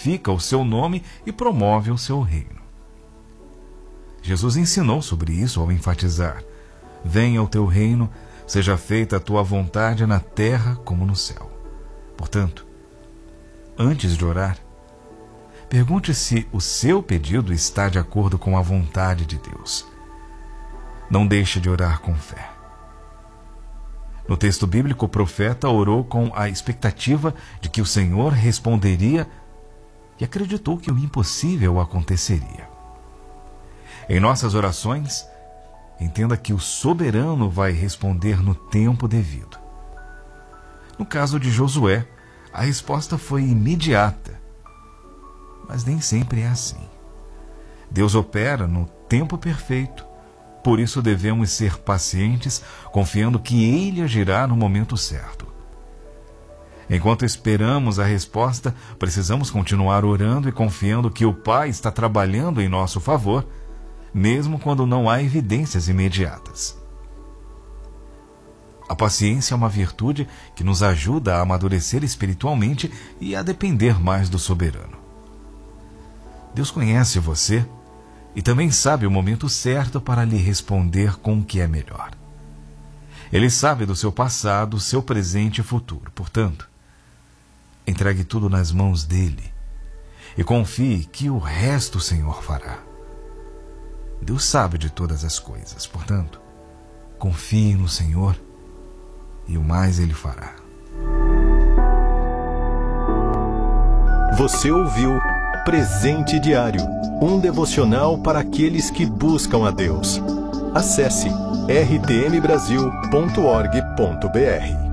glorifica o seu nome e promove o seu reino. Jesus ensinou sobre isso ao enfatizar: venha o teu reino, seja feita a tua vontade na terra como no céu. Portanto, antes de orar, pergunte se o seu pedido está de acordo com a vontade de Deus. Não deixe de orar com fé. No texto bíblico, o profeta orou com a expectativa de que o Senhor responderia e acreditou que o impossível aconteceria. Em nossas orações, entenda que o soberano vai responder no tempo devido. No caso de Josué, a resposta foi imediata, mas nem sempre é assim. Deus opera no tempo perfeito. Por isso devemos ser pacientes, confiando que Ele agirá no momento certo. Enquanto esperamos a resposta, precisamos continuar orando e confiando que o Pai está trabalhando em nosso favor, mesmo quando não há evidências imediatas. A paciência é uma virtude que nos ajuda a amadurecer espiritualmente e a depender mais do soberano. Deus conhece você e também sabe o momento certo para lhe responder com o que é melhor. Ele sabe do seu passado, seu presente e futuro. Portanto, entregue tudo nas mãos dele e confie que o resto o Senhor fará. Deus sabe de todas as coisas. Portanto, confie no Senhor e o mais Ele fará. Você ouviu Presente Diário, um devocional para aqueles que buscam a Deus. Acesse rtmbrasil.org.br.